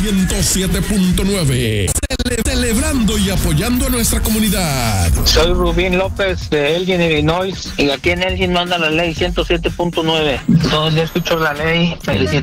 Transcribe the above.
107.9. Celebrando y apoyando a nuestra comunidad. Soy Rubín López de Elgin, Illinois, y aquí en Elgin manda la ley 107.9. Todos los días escucho la ley. Felicidades